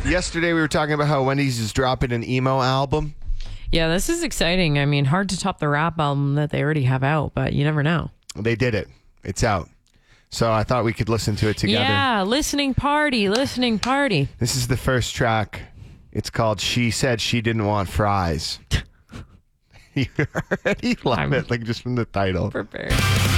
Yesterday we were talking about how Wendy's is dropping an emo album. Yeah, this is exciting. I mean, hard to top the rap album that they already have out, but you never know. They did it. It's out. So I thought we could listen to it together. Yeah, listening party. This is the first track. It's called She Said She Didn't Want Fries. You already love it, like just from the title. Prepared.